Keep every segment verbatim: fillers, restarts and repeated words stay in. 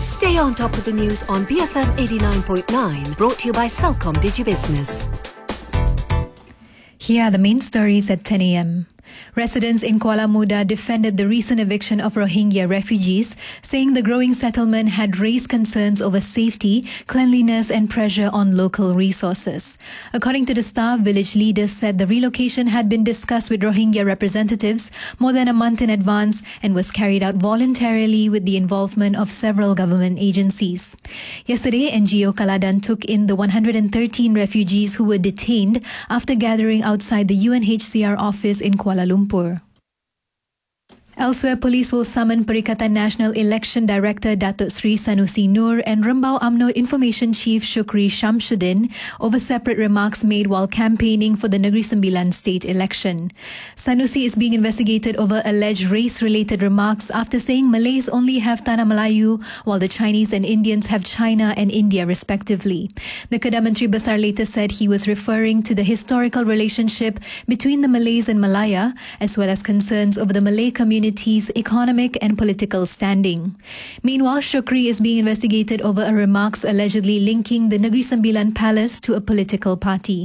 Stay on top of the news on B F M eighty-nine point nine, brought to you by Celcom DigiBusiness. Here are the main stories at ten a.m. Residents in Kuala Muda defended the recent eviction of Rohingya refugees, saying the growing settlement had raised concerns over safety, cleanliness and pressure on local resources. According to the staff, village leaders said the relocation had been discussed with Rohingya representatives more than a month in advance and was carried out voluntarily with the involvement of several government agencies. Yesterday, N G O Kaladan took in the one hundred thirteen refugees who were detained after gathering outside the U N H C R office in Kuala Lumpur. Elsewhere, police will summon Perikatan National Election Director Datuk Sri Sanusi Noor and Rembau U M N O Information Chief Shukri Shamsuddin over separate remarks made while campaigning for the Negeri Sembilan state election. Sanusi is being investigated over alleged race-related remarks after saying Malays only have Tanah Melayu while the Chinese and Indians have China and India respectively. The Kedah Menteri Besar later said he was referring to the historical relationship between the Malays and Malaya, as well as concerns over the Malay community economic and political standing. Meanwhile, Shukri is being investigated over a remarks allegedly linking the Negeri Sembilan Palace to a political party.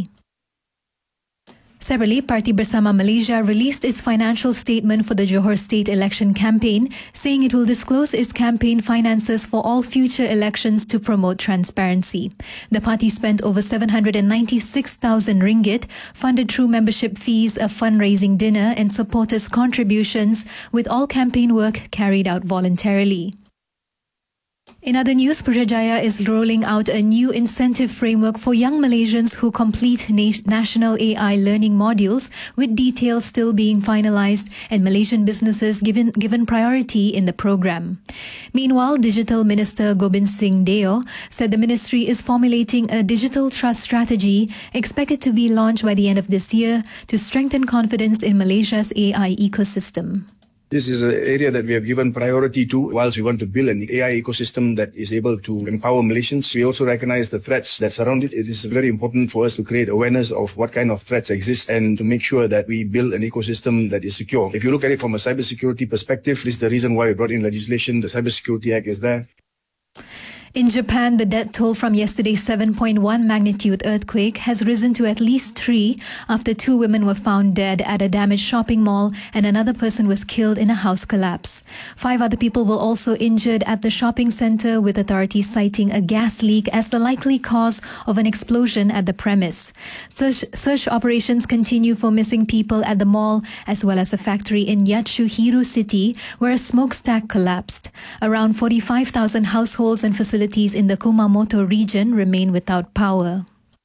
Separately, Parti Bersama Malaysia released its financial statement for the Johor state election campaign, saying it will disclose its campaign finances for all future elections to promote transparency. The party spent over seven hundred ninety-six thousand ringgit, funded through membership fees, a fundraising dinner and supporters' contributions, with all campaign work carried out voluntarily. In other news, Putrajaya is rolling out a new incentive framework for young Malaysians who complete na- national A I learning modules, with details still being finalised and Malaysian businesses given, given priority in the program. Meanwhile, Digital Minister Gobind Singh Deo said the ministry is formulating a digital trust strategy expected to be launched by the end of this year to strengthen confidence in Malaysia's A I ecosystem. This is an area that we have given priority to whilst we want to build an A I ecosystem that is able to empower Malaysians. We also recognize the threats that surround it. It is very important for us to create awareness of what kind of threats exist and to make sure that we build an ecosystem that is secure. If you look at it from a cybersecurity perspective, this is the reason why we brought in legislation. The Cybersecurity Act is there. In Japan, the death toll from yesterday's seven point one magnitude earthquake has risen to at least three after two women were found dead at a damaged shopping mall and another person was killed in a house collapse. Five other people were also injured at the shopping centre, with authorities citing a gas leak as the likely cause of an explosion at the premise. Search, search operations continue for missing people at the mall as well as a factory in Yatsuhiro City where a smokestack collapsed. Around forty-five thousand households and facilities in the Kumamoto region remain without power.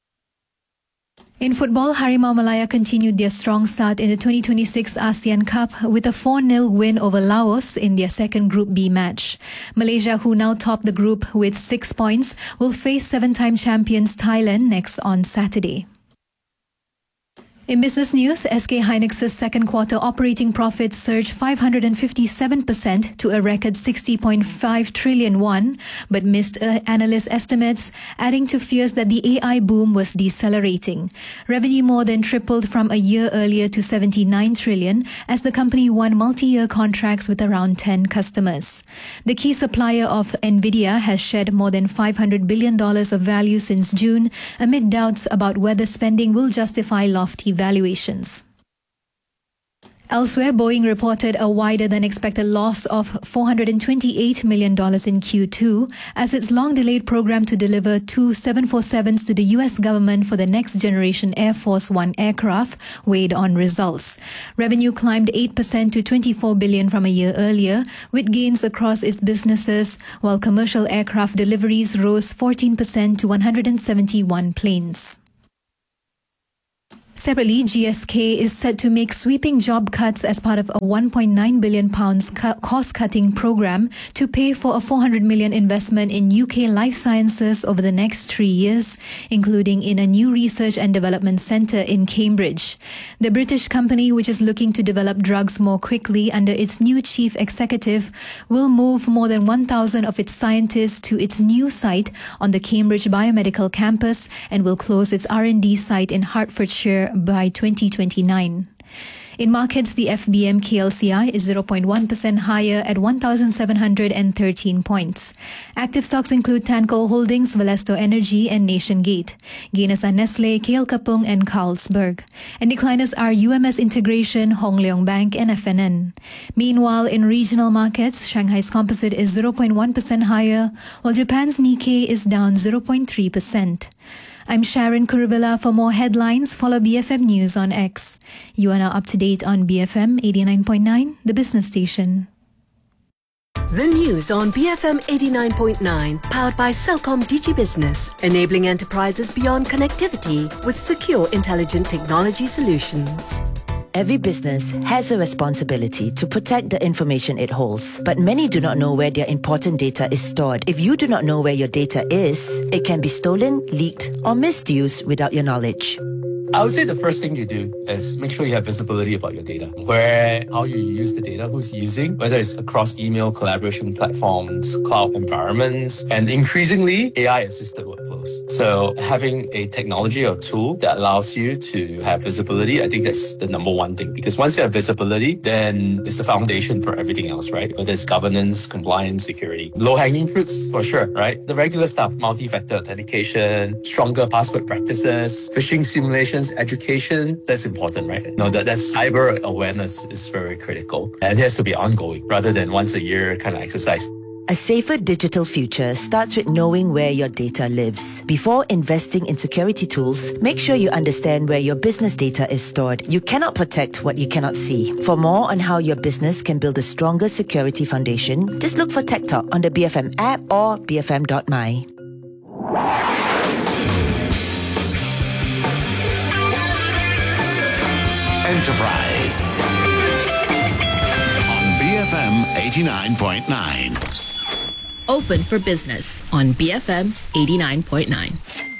In football, Harimau Malaya continued their strong start in the twenty twenty-six ASEAN Cup with a four nil win over Laos in their second Group B match. Malaysia, who now top the group with six points, will face seven-time champions Thailand next on Saturday. In business news, S K Hynix's second quarter operating profits surged five hundred fifty-seven percent to a record sixty point five trillion won, but missed uh, analyst estimates, adding to fears that the A I boom was decelerating. Revenue more than tripled from a year earlier to seventy-nine trillion as the company won multi-year contracts with around ten customers. The key supplier of Nvidia has shed more than five hundred billion dollars of value since June, amid doubts about whether spending will justify lofty valuations. Elsewhere, Boeing reported a wider than expected loss of four hundred twenty-eight million dollars in Q two as its long-delayed program to deliver two seven forty-sevens to the U S government for the next generation Air Force One aircraft weighed on results. Revenue climbed eight percent to twenty-four billion dollars from a year earlier, with gains across its businesses, while commercial aircraft deliveries rose fourteen percent to one hundred seventy-one planes. Separately, G S K is set to make sweeping job cuts as part of a one point nine billion pounds cu- cost-cutting program to pay for a four hundred million investment in U K life sciences over the next three years, including in a new research and development centre in Cambridge. The British company, which is looking to develop drugs more quickly under its new chief executive, will move more than one thousand of its scientists to its new site on the Cambridge Biomedical Campus and will close its R and D site in Hertfordshire by twenty twenty-nine. In markets, the F B M K L C I is zero point one percent higher at one thousand seven hundred thirteen points. Active stocks include Tanco Holdings, Valesto Energy and NationGate. Gainers are Nestle, K L Kapung and Carlsberg. And decliners are U M S Integration, Hong Leong Bank and F N N. Meanwhile, in regional markets, Shanghai's composite is zero point one percent higher, while Japan's Nikkei is down zero point three percent. I'm Sharon Kurubilla. For more headlines, follow B F M News on X. You are now up to date on B F M eighty-nine point nine, the business station. The news on B F M eighty-nine point nine, powered by Celcom Digi Business, enabling enterprises beyond connectivity with secure, intelligent technology solutions. Every business has a responsibility to protect the information it holds, but many do not know where their important data is stored. If you do not know where your data is, it can be stolen, leaked, or misused without your knowledge. I would say the first thing you do is make sure you have visibility about your data. Where, how you use the data, who's using, whether it's across email, collaboration platforms, cloud environments, and increasingly A I-assisted workflows. So having a technology or tool that allows you to have visibility, I think that's the number one thing. Because once you have visibility, then it's the foundation for everything else, right? Whether it's governance, compliance, security. Low-hanging fruits, for sure, right? The regular stuff, multi-factor authentication, stronger password practices, phishing simulations, education, that's important, right? No, that, that cyber awareness is very critical. And it has to be ongoing rather than once a year kind of exercise. A safer digital future starts with knowing where your data lives. Before investing in security tools, make sure you understand where your business data is stored. You cannot protect what you cannot see. For more on how your business can build a stronger security foundation, just look for Tech Talk on the B F M app or b f m dot m y. Enterprise on B F M eighty-nine point nine. Open for Business on B F M eighty-nine point nine.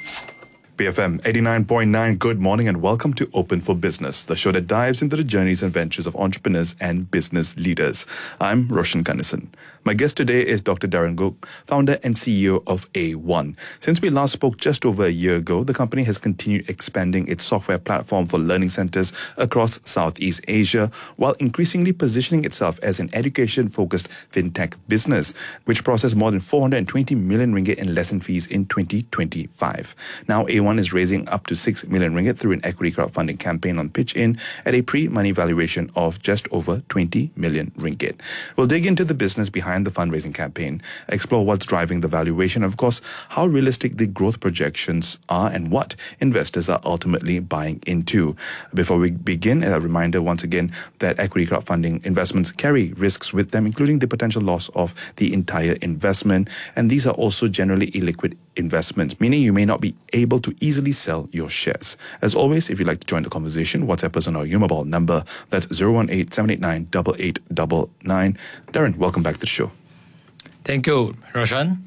B F M eighty-nine point nine, good morning and welcome to Open for Business, the show that dives into the journeys and ventures of entrepreneurs and business leaders. I'm Roshan Gunnison. My guest today is Doctor Darren Gook, founder and C E O of A one. Since we last spoke just over a year ago, the company has continued expanding its software platform for learning centers across Southeast Asia, while increasingly positioning itself as an education-focused fintech business, which processed more than four hundred twenty million ringgit in lesson fees in twenty twenty-five. Now, A one is raising up to six million ringgit through an equity crowdfunding campaign on PitchIn at a pre-money valuation of just over twenty million ringgit. We'll dig into the business behind the fundraising campaign, explore what's driving the valuation, and of course, how realistic the growth projections are and what investors are ultimately buying into. Before we begin, a reminder once again that equity crowdfunding investments carry risks with them, including the potential loss of the entire investment, and these are also generally illiquid investments, meaning you may not be able to easily sell your shares. As always, if you'd like to join the conversation, WhatsApp us on our U-Mobile number. That's zero one eight, seven eight nine, eight eight nine nine. Darren, welcome back to the show. Thank you, Roshan.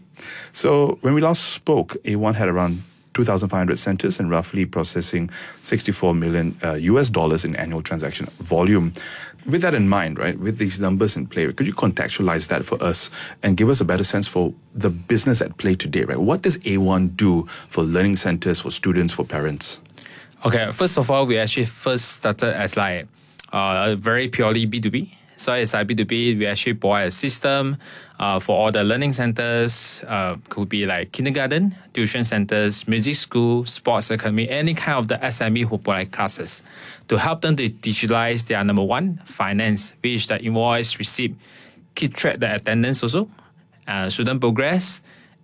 So when we last spoke, A one had around two thousand five hundred centers and roughly processing sixty-four million uh, U S dollars in annual transaction volume. With that in mind, right, with these numbers in play, could you contextualize that for us and give us a better sense for the business at play today, right? What does A one do for learning centers, for students, for parents? Okay, first of all, we actually first started as like uh, very purely B two B. So as like B two B, we actually provide a system uh, for all the learning centers. Uh, could be like kindergarten, tuition centers, music school, sports academy, any kind of the S M E who provide classes to help them to digitalize their number one, finance, which the invoice, receipt, keep track the attendance also, uh, student progress,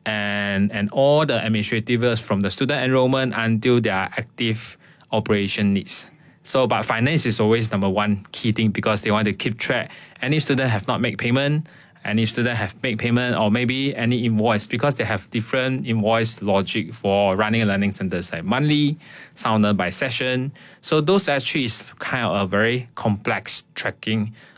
and, and all the administrative from the student enrollment until their active operation needs. So, but finance is always number one key thing because they want to keep track. Any student have not made payment, any student have made payment, or maybe any invoice, because they have different invoice logic for running a learning centers, like monthly, sounded by session. So those actually is kind of a very complex tracking